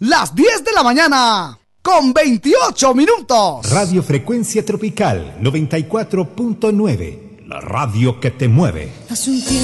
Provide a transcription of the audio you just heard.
las 10 de la mañana, con 28 minutos. Radio Frecuencia Tropical 94.9, la radio que te mueve.